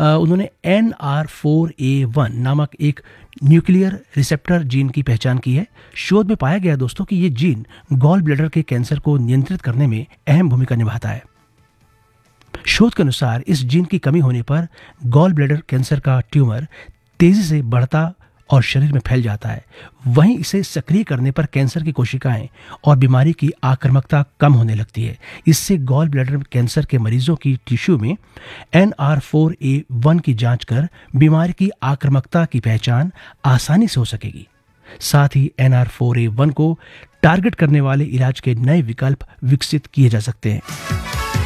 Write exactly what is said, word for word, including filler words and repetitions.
अ, उन्होंने N R four ए one नामक एक न्यूक्लियर रिसेप्टर जीन की पहचान की है। शोध में पाया गया दोस्तों कि ये जीन गॉल ब्लैडर के कैंसर को नियंत्रित करने में अहम भूमिका निभाता है। शोध के अनुसार इस जीन की कमी होने पर गॉल ब्लैडर कैंसर का ट्यूमर तेजी से बढ़ता और शरीर में फैल जाता है। वहीं इसे सक्रिय करने पर कैंसर की कोशिकाएं और बीमारी की आक्रामकता कम होने लगती है। इससे गॉल ब्लैडर कैंसर के मरीजों की टिश्यू में एन आर फोर ए वन की जांच कर बीमारी की आक्रामकता की पहचान आसानी से हो सकेगी। साथ ही एन आर फोर ए वन को टारगेट करने वाले इलाज के नए विकल्प विकसित किए जा सकते हैं।